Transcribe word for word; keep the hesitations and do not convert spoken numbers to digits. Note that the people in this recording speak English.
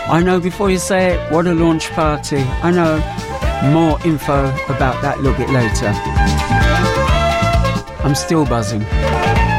I know, before you say it, what a launch party. I know. More info about that a little bit later. I'm still buzzing.